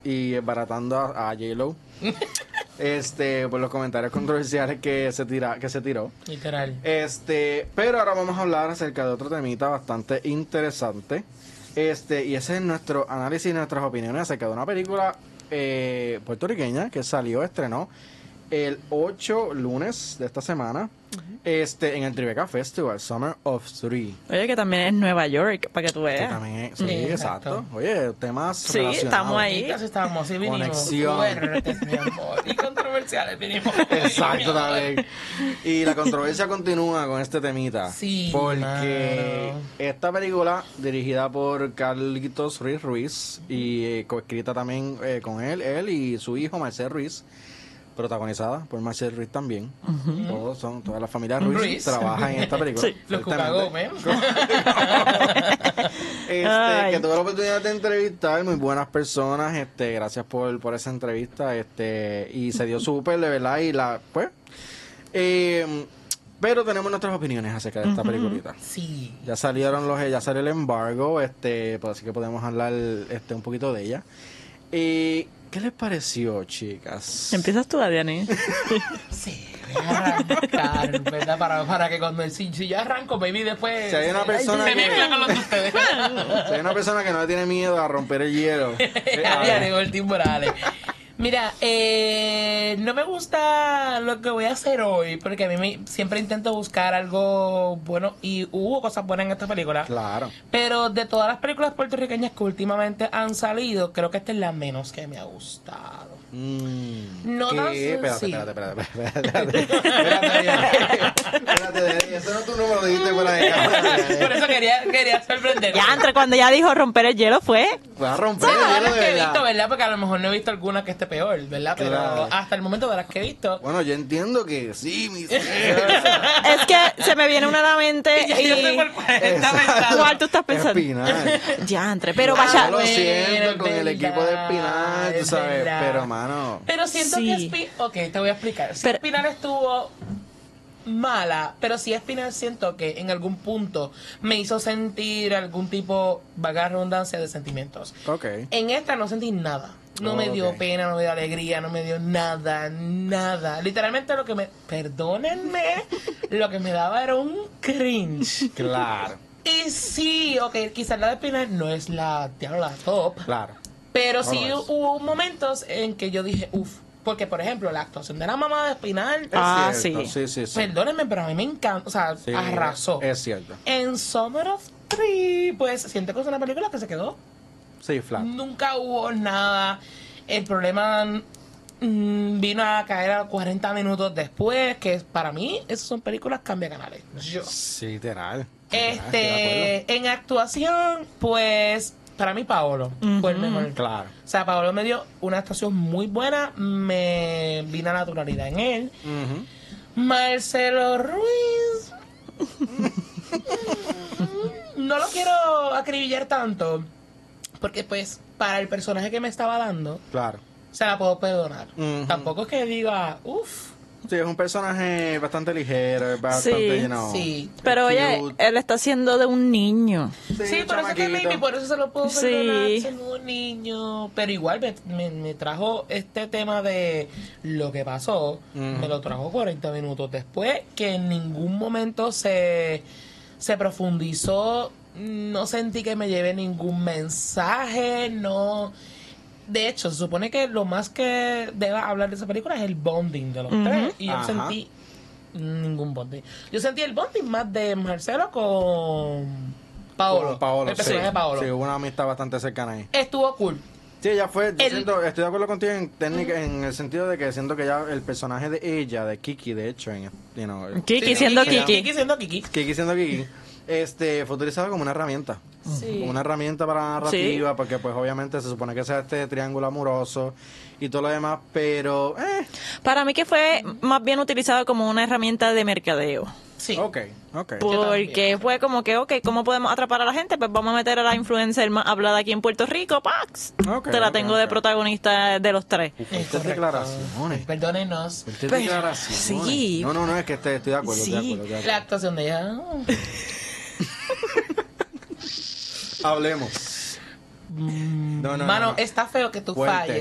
y baratando a J-Lo por los comentarios controversiales que se tiró. Literal. Pero ahora vamos a hablar acerca de otro temita bastante interesante. Y ese es nuestro análisis y nuestras opiniones acerca de una película puertorriqueña que estrenó el 8 lunes de esta semana. En el Tribeca Festival, Summer of Three. Oye, que también es Nueva York, para que tú veas. Que también es, sí, exacto. Oye, temas sí, relacionados. Estamos ahí. Casi estábamos, sí, vinimos. Conexión. Fuertes, mi amor. Y controversiales vinimos. Exacto, también. Y la controversia continúa con este temita. Sí, porque esta película, dirigida por Carlitos Ruiz y coescrita también con él y su hijo Marcel Ruiz, protagonizada por Marcel Ruiz también. Toda la familia Ruiz trabaja en esta película. Sí. Los Cucagómez. Que tuve la oportunidad de entrevistar muy buenas personas. Gracias por esa entrevista. Y se dio súper, de verdad. Pero tenemos nuestras opiniones acerca de esta peliculita. Sí. Ya salió el embargo, pues así que podemos hablar un poquito de ella. ¿Qué les pareció, chicas? Empiezas tú, Adiani. Sí, voy a arrancar, ¿verdad? Para que cuando si yo arranco, baby, después Si hay una persona se mezcla con los de ustedes. Si hay una persona que no le tiene miedo a romper el hielo. Adiani, Ortiz Morales. Mira, no me gusta lo que voy a hacer hoy, porque a mí siempre intento buscar algo bueno, y hubo cosas buenas en esta película. Claro. Pero de todas las películas puertorriqueñas que últimamente han salido, creo que esta es la menos que me ha gustado. No tan sencillo. Espérate, eso no tú no me lo dijiste por ahí. Por eso quería sorprender. Ya, entre cuando ya dijo romper el hielo fue. Voy a romper el Todas hielo las de que he verdad. visto, ¿verdad? Porque a lo mejor no he visto alguna que esté peor, ¿verdad? Pero Claro. hasta el momento de las que he visto. Bueno, yo entiendo que sí, Es que se me viene una a la mente Y yo sé por cuál está pensando. ¿Cuál tú estás pensando? Espinal. Ya, entre. Pero Yo vaya. lo bueno, siento es con el verdad, equipo de Espinal, tú es sabes. verdad. Pero, mano. Pero siento Sí. que Ok, te voy a explicar. Si Pero- Espinal estuvo mala, pero sí Espinal siento que en algún punto me hizo sentir algún tipo, vaga redundancia, de sentimientos. Ok. En esta no sentí nada. No me dio Ok. pena, no me dio alegría, no me dio nada. Literalmente perdónenme, lo que me daba era un cringe. Claro, Y sí, ok, quizás la de Espinal no es la top, claro. pero No sí lo es. hubo momentos en que yo dije, uff, porque por ejemplo la actuación de la mamá de Espinal, Es cierto, sí. perdónenme, pero a mí me encanta, o sea, Sí, arrasó. Es cierto. En Summer of Three, pues siento que es una película que se quedó. Sí, flat. Nunca hubo nada. El problema vino a caer a 40 minutos después, que para mí esas son películas cambia canales. Yo. Sí, literal. Estoy de En actuación, pues para mí Paolo fue el mejor. acuerdo. Claro. O sea, Paolo me dio una actuación muy buena, me vino a naturalidad en él. Marcelo Ruiz, no lo quiero acribillar tanto, porque pues para el personaje que me estaba dando, Claro. se la puedo perdonar. Ujú. Tampoco es que diga, uff. Sí, es un personaje bastante ligero, es bastante, Sí, Sí. Pero oye, cute. él está haciendo de un niño. Sí, por eso que chamaquito. maybe por eso se lo puedo Sí. perdonar, siendo un niño. Pero igual me trajo este tema de lo que pasó, me lo trajo 40 minutos después, que en ningún momento se profundizó, no sentí que me lleve ningún mensaje, no. De hecho, se supone que lo más que deba hablar de esa película es el bonding de los tres. Y yo no Ajá. sentí ningún bonding. Yo sentí el bonding más de Marcelo con Paolo. Con Paolo, el personaje de Paolo. Sí, hubo una amistad bastante cercana ahí. Estuvo cool. Sí, ella fue, El- estoy de acuerdo contigo en técnica, en el sentido de que siento que ya el personaje de ella, de Kiki, de hecho, Kiki Sí, siendo Kiki Kiki. siendo Kiki. Kiki siendo Kiki, fue utilizado como una herramienta. Sí. Como una herramienta para la narrativa, porque pues obviamente se supone que sea este triángulo amoroso y todo lo demás, pero Para mí que fue más bien utilizado como una herramienta de mercadeo. Sí. ok. Porque fue como que, ok, ¿cómo podemos atrapar a la gente? Pues vamos a meter a la influencer más hablada aquí en Puerto Rico, Pax. Ok, Te la ok, tengo de ok. protagonista de los tres. Es Fuertes correcto. declaraciones. Perdónenos. Fuertes Pero, declaraciones. sí. No, es que estoy de acuerdo, Sí. estoy de acuerdo. La actuación de ella. Hablemos. No, Mano, no. está feo que tú Fuerte. falles.